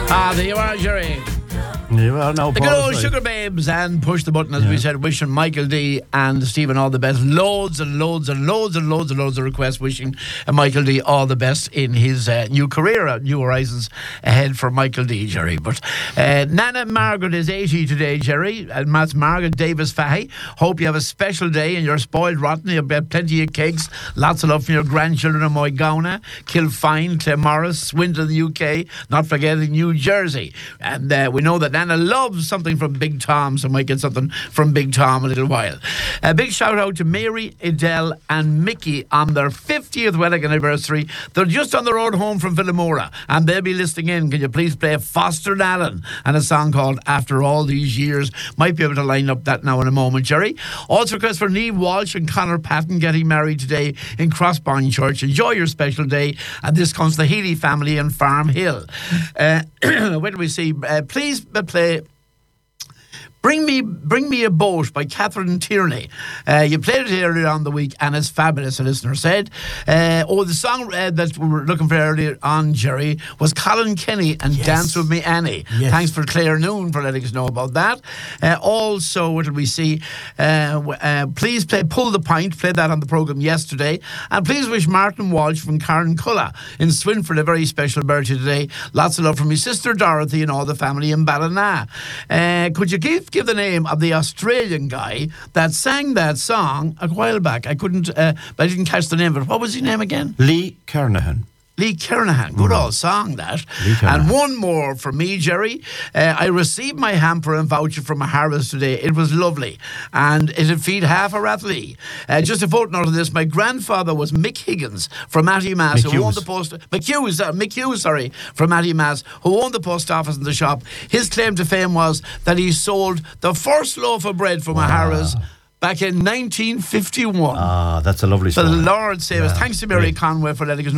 There you are, Jerry. You are now, The good old Sugar Babes and Push the Button, as we said, wishing Michael D and Stephen all the best. Loads and loads of requests wishing Michael D all the best in his new career, new horizons ahead for Michael D, Jerry. But Nana Margaret is 80 today, Jerry, and that's Margaret Davis Fahy. Hope you have a special day and you're spoiled rotten. You'll get plenty of cakes, lots of love from your grandchildren in Moygauna, Kilfine, Claremorris, Swindon, the UK, not forgetting New Jersey. And we know that Nana loves something from Big Tom, so might get something from Big Tom a little while. A big shout out to Mary, Adele and Mickey on their 50th wedding anniversary. They're just on the road home from Villamora and they'll be listening in. Can you please play Foster and Allen and a song called After All These Years? Might be able to line up that now in a moment, Jerry. Also request for Niamh Walsh and Conor Patton getting married today in Crossbourne Church. Enjoy your special day. And this comes to the Healy family in Farm Hill. Where do we see? Please play Bring Me a Boat by Catherine Tierney. You played it earlier on the week and it's fabulous, a listener said. The song that we were looking for earlier on, Jerry, was Colin Kenny and Dance With Me Annie. Yes. Thanks for Claire Noon for letting us know about that. Also, what did we see? Please play Pull the Pint, played that on the programme yesterday. And please wish Martin Walsh from Carnculla in Swinford a very special birthday today. Lots of love from his sister Dorothy and all the family in Ballina. Could you give the name of the Australian guy that sang that song a while back? I couldn't, but I didn't catch the name of it. What was his name again? Lee Kernahan. Lee Kernahan, good old song that. And one more from me, Jerry. I received my hamper and voucher from a harvest today. It was lovely. And it'd feed half a Rathlee. Just a footnote of this, my grandfather was Mick Higgins from Matty Mass, who owned the post... Mick Hughes, from Matty Mass, who owned the post office and the shop. His claim to fame was that he sold the first loaf of bread from a Harris back in 1951. That's a lovely story. The Lord save us. Thanks to Mary Conway for letting us know.